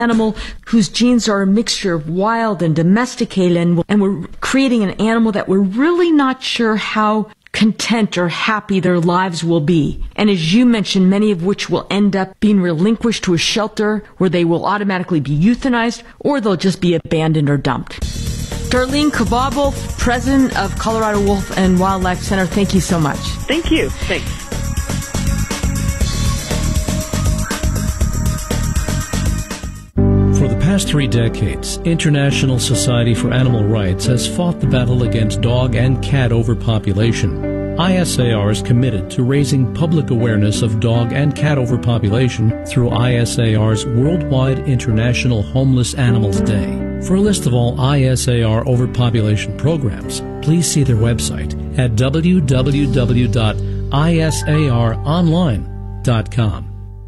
animal whose genes are a mixture of wild and domesticated, and we're creating an animal that we're really not sure how content or happy their lives will be. And as you mentioned, many of which will end up being relinquished to a shelter where they will automatically be euthanized, or they'll just be abandoned or dumped. Darlene Kvaal, president of Colorado Wolf and Wildlife Center, thank you so much. Thank you. Thanks. For the past 3 decades, International Society for Animal Rights has fought the battle against dog and cat overpopulation. ISAR is committed to raising public awareness of dog and cat overpopulation through ISAR's Worldwide International Homeless Animals Day. For a list of all ISAR overpopulation programs, please see their website at www.isaronline.com.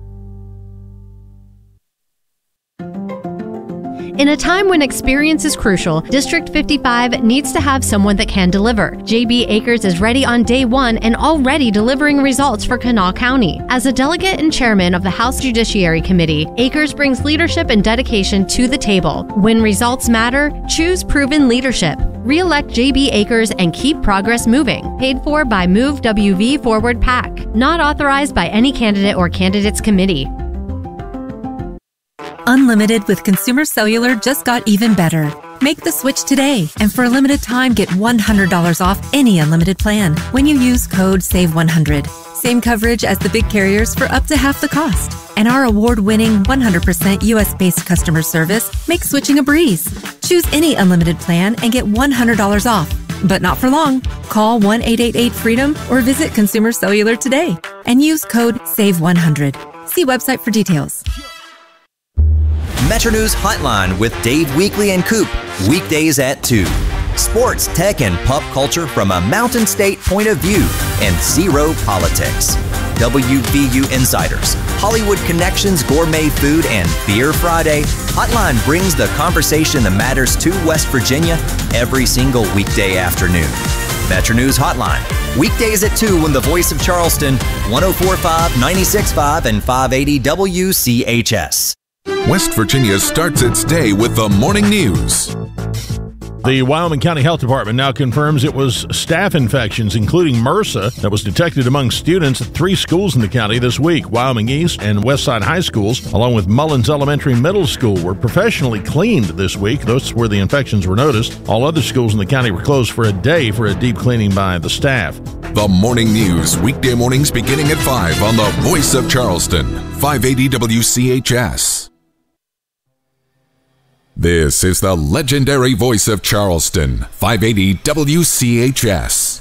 In a time when experience is crucial, District 55 needs to have someone that can deliver. JB Acres is ready on day one and already delivering results for Kanawha County. As a delegate and chairman of the House Judiciary Committee, Acres brings leadership and dedication to the table. When results matter, choose proven leadership. Re-elect JB Acres and keep progress moving. Paid for by Move WV Forward PAC. Not authorized by any candidate or candidates committee. Unlimited with Consumer Cellular just got even better. Make the switch today, and for a limited time, get $100 off any unlimited plan when you use code SAVE100. Same coverage as the big carriers for up to half the cost. And our award-winning 100% U.S.-based customer service makes switching a breeze. Choose any unlimited plan and get $100 off. But not for long. Call 1-888-FREEDOM or visit Consumer Cellular today and use code SAVE100. See website for details. Metro News Hotline with Dave Weekley and Coop, weekdays at 2. Sports, tech, and pop culture from a Mountain State point of view, and zero politics. WVU Insiders, Hollywood Connections, Gourmet Food, and Beer Friday. Hotline brings the conversation that matters to West Virginia every single weekday afternoon. Metro News Hotline, weekdays at 2 on the Voice of Charleston, 104.5, 96.5, and 580 WCHS. West Virginia starts its day with the morning news. The Wyoming County Health Department now confirms it was staph infections, including MRSA, that was detected among students at 3 schools in the county this week. Wyoming East and Westside High Schools, along with Mullins Elementary Middle School, were professionally cleaned this week. Those where the infections were noticed. All other schools in the county were closed for a day for a deep cleaning by the staff. The morning news, weekday mornings beginning at 5 on the Voice of Charleston, 580 WCHS. This is the legendary Voice of Charleston, 580 WCHS.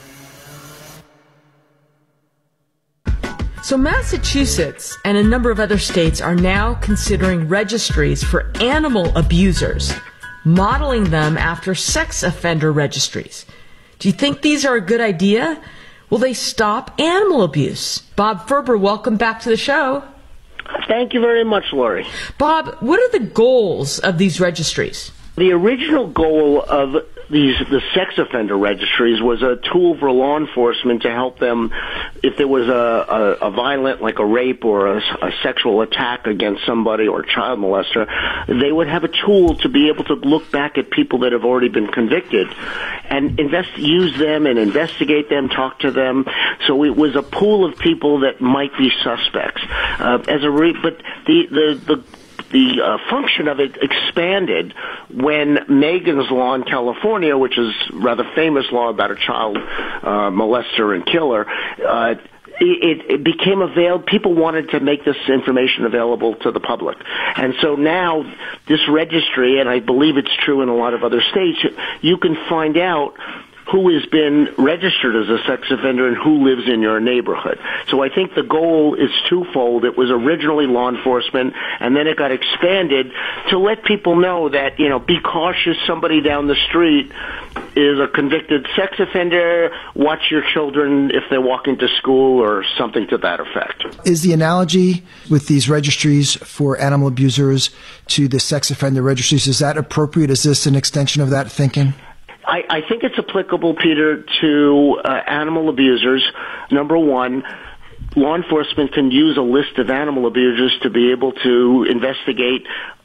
So Massachusetts and a number of other states are now considering registries for animal abusers, modeling them after sex offender registries. Do you think these are a good idea? Will they stop animal abuse? Bob Ferber, welcome back to the show. Thank you very much, Lori. Bob, what are the goals of these registries? The original goal of the sex offender registries was a tool for law enforcement to help them if there was a violent, like a rape or a sexual attack against somebody or a child molester. They would have a tool to be able to look back at people that have already been convicted and use them and investigate them, talk to them. So it was a pool of people that might be suspects. But the function of it expanded when Megan's Law in California, which is a rather famous law about a child molester and killer, it became available. People wanted to make this information available to the public. And so now this registry, and I believe it's true in a lot of other states, you can find out who has been registered as a sex offender and who lives in your neighborhood. So I think the goal is twofold. It was originally law enforcement, and then it got expanded to let people know that, be cautious. Somebody down the street is a convicted sex offender. Watch your children if they're walking to school or something to that effect. Is the analogy with these registries for animal abusers to the sex offender registries, is that appropriate? Is this an extension of that thinking? I think it's applicable, Peter, to animal abusers. Number one, law enforcement can use a list of animal abusers to be able to investigate